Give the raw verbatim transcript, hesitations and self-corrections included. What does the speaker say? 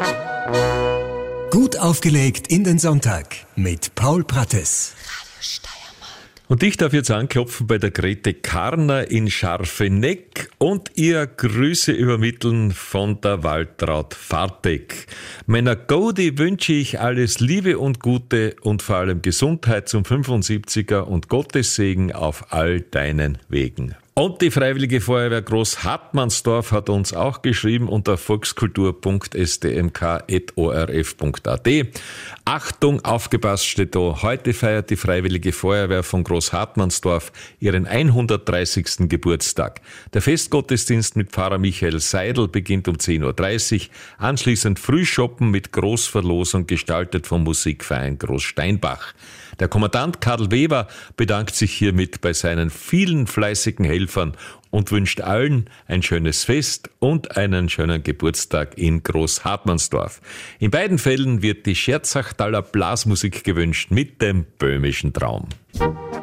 Gut aufgelegt in den Sonntag mit Paul Prattes. Und ich darf jetzt anklopfen bei der Grete Karner in Scharfenegg und ihr Grüße übermitteln von der Waltraud Fartek. Meiner Godi wünsche ich alles Liebe und Gute und vor allem Gesundheit zum fünfundsiebziger und Gottes Segen auf all deinen Wegen. Und die Freiwillige Feuerwehr Großhartmannsdorf hat uns auch geschrieben unter volkskultur punkt s d m k punkt o r f punkt a d. Achtung, aufgepasst steht da. Heute feiert die Freiwillige Feuerwehr von Großhartmannsdorf ihren hundertdreißigsten Geburtstag. Der Festgottesdienst mit Pfarrer Michael Seidel beginnt um zehn Uhr dreißig. Anschließend Frühschoppen mit Großverlosung gestaltet vom Musikverein Großsteinbach. Der Kommandant Karl Weber bedankt sich hiermit bei seinen vielen fleißigen Helfern und wünscht allen ein schönes Fest und einen schönen Geburtstag in Großhartmannsdorf. In beiden Fällen wird die Scherzachtaler Blasmusik gewünscht mit dem böhmischen Traum.